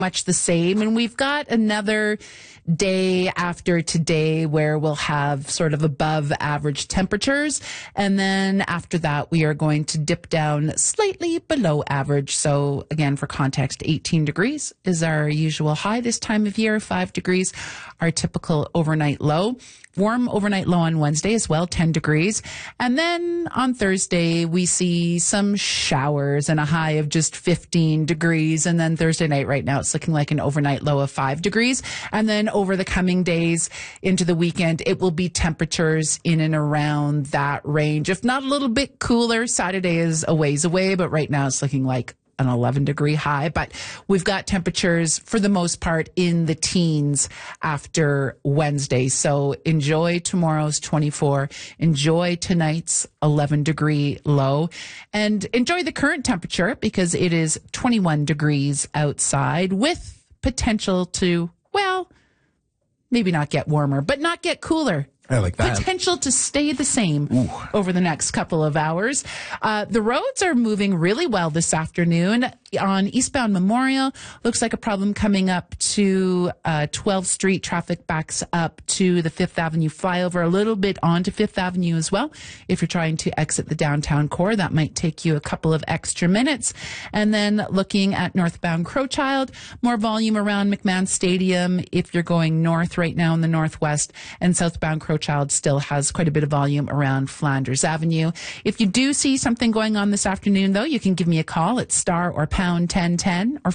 much the same. And we've got another day after today where we'll have sort of above average temperatures. And then after that, we are going to dip down slightly below average. So again, for context, 18 degrees is our usual high this time of year. 5 degrees, our typical overnight low. Warm overnight low on Wednesday as well, 10 degrees. And then on Thursday, we see some showers and a high of just 15 degrees. And then Thursday night right now, it's looking like an overnight low of 5 degrees. And then over the coming days into the weekend, it will be temperatures in and around that range. If not a little bit cooler, Saturday is a ways away, but right now it's looking like an 11-degree high, but we've got temperatures for the most part in the teens after Wednesday. So enjoy tomorrow's 24, enjoy tonight's 11-degree low, and enjoy the current temperature because it is 21 degrees outside with potential to, well, maybe not get warmer, but not get cooler. I like that. Potential to stay the same over the next couple of hours. The roads are moving really well this afternoon. On eastbound Memorial, looks like a problem coming up to 12th Street. Traffic backs up to the 5th Avenue flyover, a little bit onto 5th Avenue as well. If you're trying to exit the downtown core, that might take you a couple of extra minutes. And then looking at northbound Crowchild, more volume around McMahon Stadium if you're going north right now in the northwest, and southbound Crowchild still has quite a bit of volume around Flanders Avenue. If you do see something going on this afternoon, though, you can give me a call at star or pound 1010 or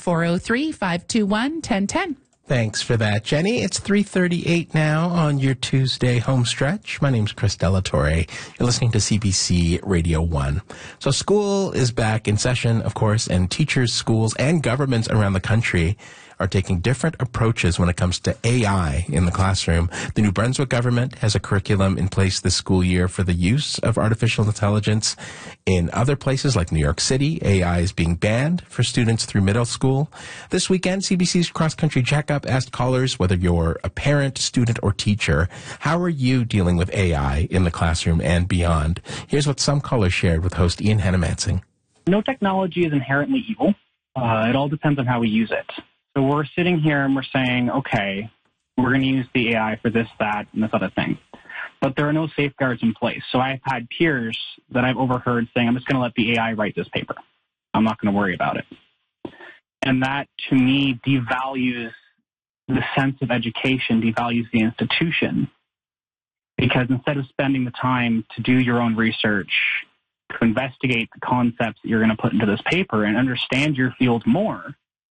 403-521-1010. Thanks for that, Jenny. It's 3:38 now on your Tuesday home stretch. My name's Chris Delatorre. You're listening to CBC Radio 1. So school is back in session, of course, and teachers, schools, and governments around the country are taking different approaches when it comes to AI in the classroom. The New Brunswick government has a curriculum in place this school year for the use of artificial intelligence. In other places like New York City, AI is being banned for students through middle school. This weekend, CBC's Cross Country Checkup asked callers whether you're a parent, student, or teacher, how are you dealing with AI in the classroom and beyond? Here's what some callers shared with host Ian Hannamansing. No technology is inherently evil. It all depends on how we use it. So we're sitting here and we're saying, okay, we're going to use the AI for this, that, and this other thing. But there are no safeguards in place. So I've had peers that I've overheard saying, I'm just going to let the AI write this paper. I'm not going to worry about it. And that, to me, devalues the sense of education, devalues the institution. Because instead of spending the time to do your own research, to investigate the concepts that you're going to put into this paper and understand your field more,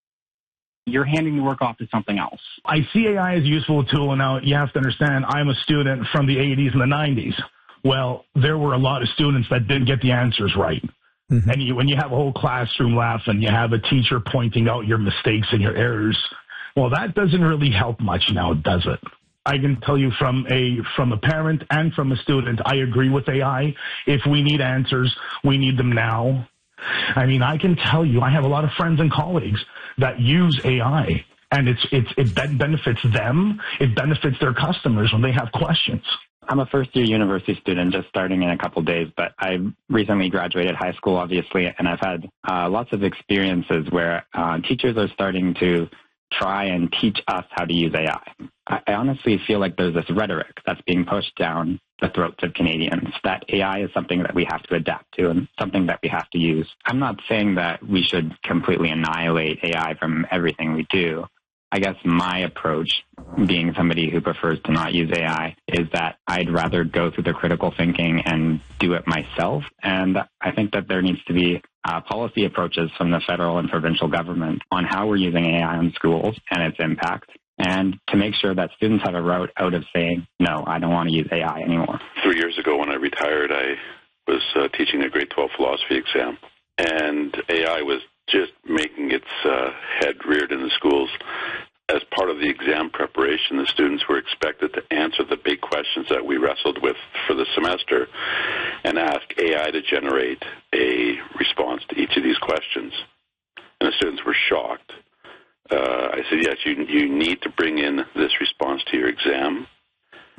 you're handing the work off to something else. I see AI as a useful tool, and now you have to understand I'm a student from the 80s and the 90s. Well, there were a lot of students that didn't get the answers right. Mm-hmm. And when you have a whole classroom laugh and you have a teacher pointing out your mistakes and your errors, well, that doesn't really help much now, does it? I can tell you from a parent and from a student, I agree with AI. If we need answers, we need them now. I mean, I can tell you, I have a lot of friends and colleagues that use AI, and it benefits them. It benefits their customers when they have questions. I'm a first-year university student just starting in a couple of days, but I recently graduated high school, obviously, and I've had lots of experiences where teachers are starting to try and teach us how to use AI. I honestly feel like there's this rhetoric that's being pushed down the throats of Canadians, that AI is something that we have to adapt to and something that we have to use. I'm not saying that we should completely annihilate AI from everything we do. I guess my approach, being somebody who prefers to not use AI, is that I'd rather go through the critical thinking and do it myself. And I think that there needs to be policy approaches from the federal and provincial government on how we're using AI in schools and its impact, and to make sure that students have a route out of saying, no, I don't want to use AI anymore. 3 years ago when I retired, I was teaching a grade 12 philosophy exam, and AI was just making its head reared in the schools. As part of the exam preparation, the students were expected to answer the big questions that we wrestled with for the semester and ask AI to generate a response to each of these questions. And the students were shocked. I said, yes, you need to bring in this response to your exam.